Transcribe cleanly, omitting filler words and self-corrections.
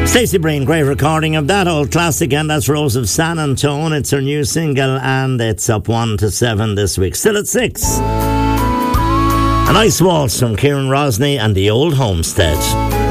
Stacey Breen, great recording of that old classic, and that's Rose of San Antone. It's her new single, and it's up 1 to 7 this week. Still at 6. A nice waltz from Kieran Rosny and the Old Homestead.